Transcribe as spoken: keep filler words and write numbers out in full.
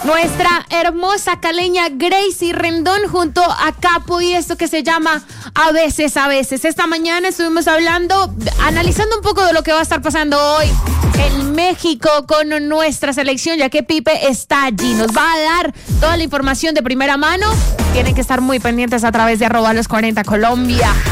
Nuestra hermosa caleña Gracie Rendón junto a Capo y esto que se llama A veces, a veces. Esta mañana estuvimos hablando, analizando un poco de lo que va a estar pasando hoy en México con nuestra selección, ya que Pipe está allí. Nos va a dar toda la información de primera mano. Tienen que estar muy pendientes a través de arroba los cuarenta Colombia.